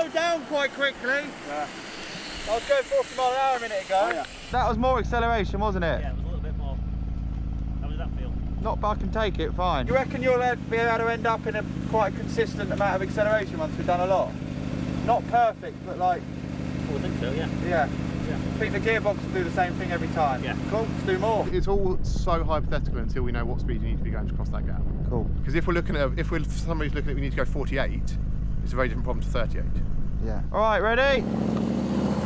slowed down quite quickly. Yeah. I was going 40 mile an hour a minute ago. Oh, yeah. That was more acceleration, wasn't it? Yeah, it was a little bit more. How did that feel? Not bad, I can take it, fine. You reckon you'll be able to end up in a quite consistent amount of acceleration once we've done a lot? Not perfect, but like... Oh, I think so, yeah. Yeah. Yeah. I think the gearbox will do the same thing every time. Yeah. Cool, let's do more. It's all so hypothetical until we know what speed you need to be going to cross that gap. Cool. Because if we're looking at, if somebody's looking at we need to go 48, it's a very different problem to 38. Yeah. All right, ready?